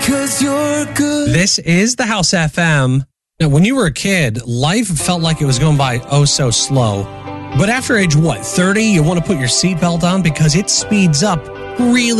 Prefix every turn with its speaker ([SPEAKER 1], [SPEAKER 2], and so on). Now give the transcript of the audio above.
[SPEAKER 1] 'cause you're good.
[SPEAKER 2] This is the House FM. Now, when you were a kid, life felt like it was going by oh so slow. But after age, 30, you want to put your seatbelt on because it speeds up really